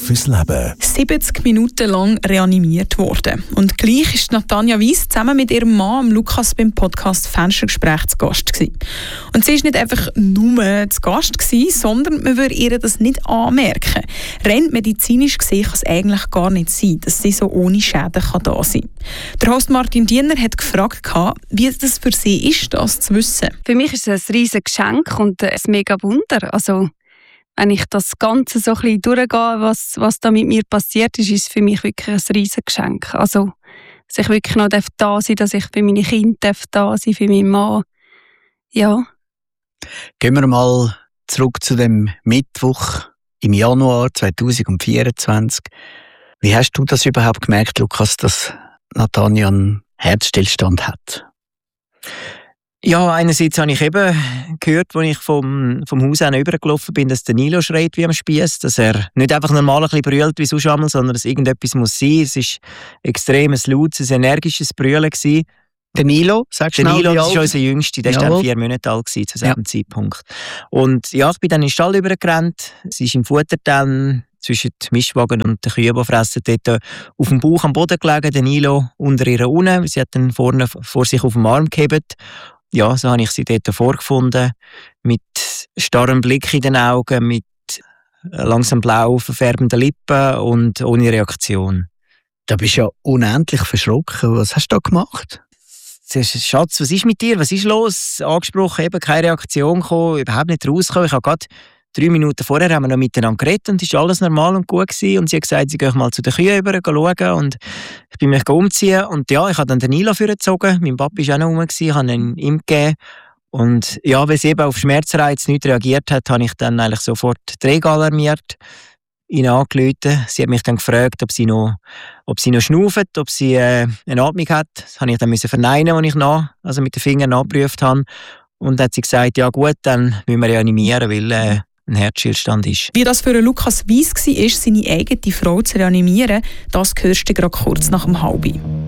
fürs Leben. 70 Minuten lang reanimiert worden. Und gleich ist Natanja Weiss zusammen mit ihrem Mann Lukas beim Podcast Fenstergespräch zu Gast gewesen. Und sie war nicht einfach nur zu Gast gewesen, sondern man würde ihr das nicht anmerken. Rein medizinisch gesehen kann es eigentlich gar nicht sein, dass sie so ohne Schäden da sein kann. Der Host Martin Diener hat gefragt, wie das für sie ist, das zu wissen. Für mich ist es ein riesiges Geschenk und ein mega Wunder. Also, wenn ich das Ganze so ein bisschen durchgehe, was da mit mir passiert ist, ist es für mich wirklich ein riesiges Geschenk. Also, dass ich wirklich noch da sein darf, dass ich für meine Kinder da sein darf, für meinen Mann. Ja. Gehen wir mal zurück zu dem Mittwoch im Januar 2024. Wie hast du das überhaupt gemerkt, Lukas, dass Natanja einen Herzstillstand hat? Ja, einerseits habe ich eben gehört, als ich vom Haus an rübergelaufen bin, dass der Nilo schreit wie am Spiess, dass er nicht einfach normal ein bisschen brüllt wie sonst einmal, sondern dass irgendetwas muss sein. Es war extrem ein lautes, ein energisches Brüllen gewesen. Der Nilo, sagst du? Der Nilo, das ist unser Jüngster, der war dann 4 Monate alt zu diesem Zeitpunkt. Und ja, ich bin dann in den Stall rübergerannt. Sie ist im Futter dann zwischen dem Mischwagen und den Kühen, die fressen, dort auf dem Bauch am Boden gelegen, der Nilo unter ihrer Unne. Sie hat dann vorne vor sich auf dem Arm gehebt. Ja, so habe ich sie dort vorgefunden, mit starrem Blick in den Augen, mit langsam blau verfärbenden Lippen und ohne Reaktion. Da bist du ja unendlich verschrocken. Was hast du da gemacht? Schatz, was ist mit dir? Was ist los? Angesprochen, eben keine Reaktion gekommen, überhaupt nicht rausgekommen. Ich habe gerade 3 Minuten vorher haben wir noch miteinander geredet und es war alles normal und gut gewesen. Und sie hat gesagt, sie gehe mal zu den Kühen rüber schauen und ich bin mich umziehen. Und ja, ich habe dann den Nilo vorgezogen. Mein Papa war auch noch rum, ich habe ihn ihm gegeben. Und ja, weil sie eben auf Schmerzreiz nicht reagiert hat, habe ich dann eigentlich sofort die Rega alarmiert, ihn angerufen. Sie hat mich dann gefragt, ob sie noch schnauft, ob sie eine Atmung hat. Das habe ich dann verneinen, als ich mit den Fingern nachgeprüft habe. Und dann hat sie gesagt, ja gut, dann müssen wir reanimieren, weil ein Herzstillstand ist. Wie das für Lukas Weiss war, seine eigene Frau zu reanimieren, das hörst du gerade kurz nach dem 12:30.